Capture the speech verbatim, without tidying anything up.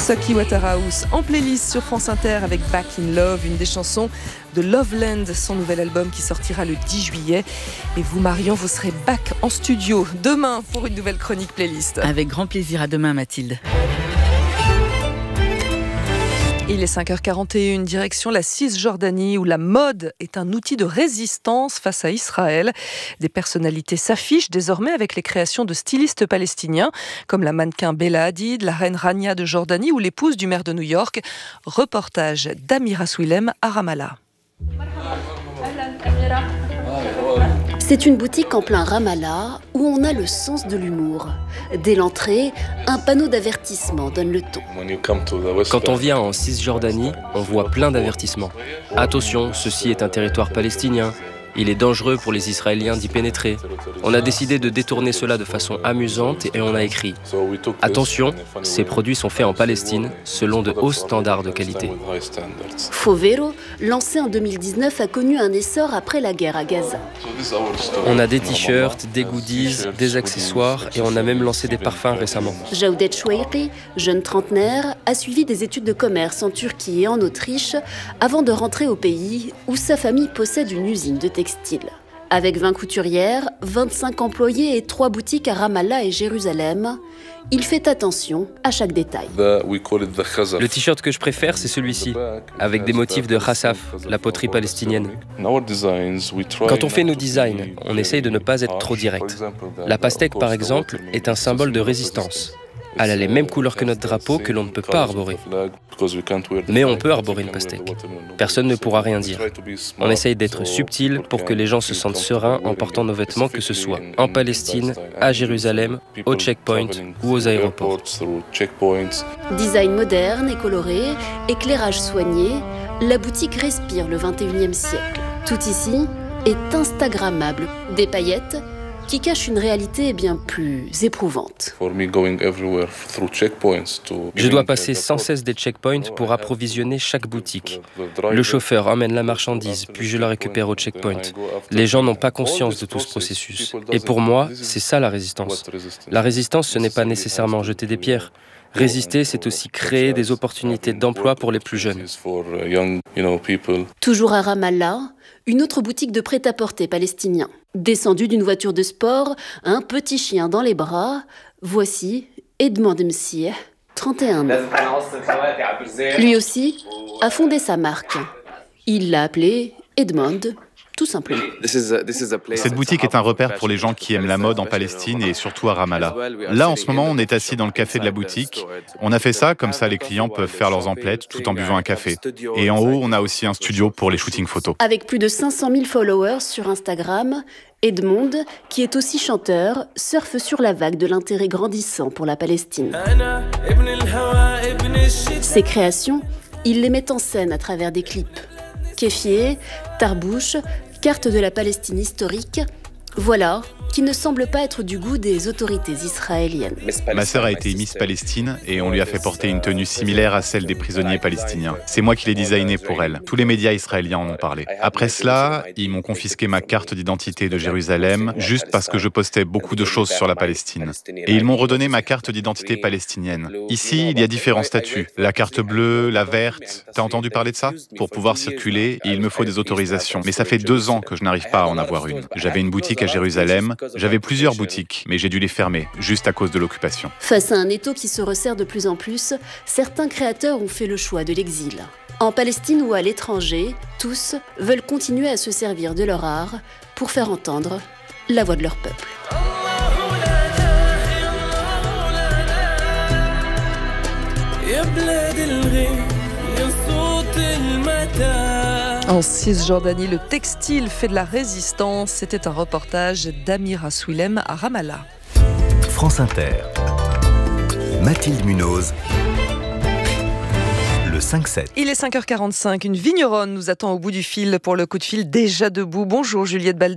Saki Waterhouse en playlist sur France Inter avec Back in Love, une des chansons de Loveland, son nouvel album qui sortira le dix juillet. Et vous, Marion, vous serez back en studio demain pour une nouvelle chronique playlist. Avec grand plaisir, à demain Mathilde. Il est cinq heures quarante et une, direction la Cisjordanie où la mode est un outil de résistance face à Israël. Des personnalités s'affichent désormais avec les créations de stylistes palestiniens comme la mannequin Bella Hadid, la reine Rania de Jordanie ou l'épouse du maire de New York. Reportage d'Amira Swilem à Ramallah. C'est une boutique en plein Ramallah où on a le sens de l'humour. Dès l'entrée, un panneau d'avertissement donne le ton. Quand on vient en Cisjordanie, on voit plein d'avertissements. Attention, ceci est un territoire palestinien. Il est dangereux pour les Israéliens d'y pénétrer. On a décidé de détourner cela de façon amusante et on a écrit « Attention, ces produits sont faits en Palestine selon de hauts standards de qualité. » Fovero, lancé en deux mille dix-neuf, a connu un essor après la guerre à Gaza. On a des t-shirts, des goodies, des accessoires et on a même lancé des parfums récemment. Jawdet Chouairi, jeune trentenaire, a suivi des études de commerce en Turquie et en Autriche avant de rentrer au pays où sa famille possède une usine de textile. Avec vingt couturières, vingt-cinq employés et trois boutiques à Ramallah et Jérusalem, il fait attention à chaque détail. Le t-shirt que je préfère, c'est celui-ci, avec des motifs de Khassaf, la poterie palestinienne. Quand on fait nos designs, on essaye de ne pas être trop direct. La pastèque, par exemple, est un symbole de résistance. Elle a les mêmes couleurs que notre drapeau que l'on ne peut pas arborer. Mais on peut arborer une pastèque. Personne ne pourra rien dire. On essaye d'être subtil pour que les gens se sentent sereins en portant nos vêtements, que ce soit en Palestine, à Jérusalem, au checkpoint ou aux aéroports. Design moderne et coloré, éclairage soigné, la boutique respire le vingt et unième siècle. Tout ici est instagrammable. Des paillettes qui cache une réalité bien plus éprouvante. Je dois passer sans cesse des checkpoints pour approvisionner chaque boutique. Le chauffeur emmène la marchandise, puis je la récupère au checkpoint. Les gens n'ont pas conscience de tout ce processus. Et pour moi, c'est ça la résistance. La résistance, ce n'est pas nécessairement jeter des pierres. Résister, c'est aussi créer des opportunités d'emploi pour les plus jeunes. Toujours à Ramallah, une autre boutique de prêt-à-porter palestinien. Descendu d'une voiture de sport, un petit chien dans les bras, voici Edmond Msieh, trente et un ans. Lui aussi a fondé sa marque. Il l'a appelé Edmond, tout simplement. Cette boutique est un repère pour les gens qui aiment la mode en Palestine et surtout à Ramallah. Là, en ce moment, on est assis dans le café de la boutique. On a fait ça, comme ça les clients peuvent faire leurs emplettes tout en buvant un café. Et en haut, on a aussi un studio pour les shootings photos. Avec plus de cinq cent mille followers sur Instagram, Edmond, qui est aussi chanteur, surfe sur la vague de l'intérêt grandissant pour la Palestine. Ses créations, il les met en scène à travers des clips. Kéfier, tarbouche, carte de la Palestine historique, voilà qui ne semble pas être du goût des autorités israéliennes. Ma sœur a été Miss Palestine et on lui a fait porter une tenue similaire à celle des prisonniers palestiniens. C'est moi qui l'ai designée pour elle. Tous les médias israéliens en ont parlé. Après cela, ils m'ont confisqué ma carte d'identité de Jérusalem juste parce que je postais beaucoup de choses sur la Palestine. Et ils m'ont redonné ma carte d'identité palestinienne. Ici, il y a différents statuts. La carte bleue, la verte. T'as entendu parler de ça? Pour pouvoir circuler, il me faut des autorisations. Mais ça fait deux ans que je n'arrive pas à en avoir une. J'avais une boutique à Jérusalem. J'avais plusieurs boutiques, mais j'ai dû les fermer, juste à cause de l'occupation. Face à un étau qui se resserre de plus en plus, certains créateurs ont fait le choix de l'exil. En Palestine ou à l'étranger, tous veulent continuer à se servir de leur art pour faire entendre la voix de leur peuple. En Cisjordanie, le textile fait de la résistance. C'était un reportage d'Amira Swilem à Ramallah. France Inter. Mathilde Munoz. Le cinq sept. Il est cinq heures quarante-cinq. Une vigneronne nous attend au bout du fil pour le coup de fil déjà debout. Bonjour Juliette Baldé.